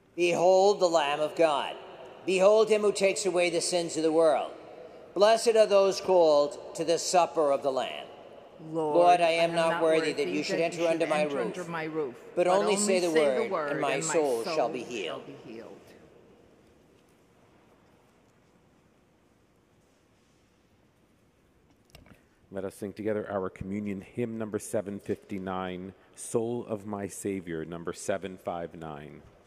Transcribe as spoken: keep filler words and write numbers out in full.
Behold the Lamb of God. Behold him who takes away the sins of the world. Blessed are those called to the supper of the Lamb. Lord, Lord, I I am not worthy that you should that enter you under my enter roof. under my roof. But only say the say word, the word, and my soul shall be healed. Shall be healed. Let us sing together our communion hymn number seven fifty-nine, Soul of My Savior, number seven fifty-nine.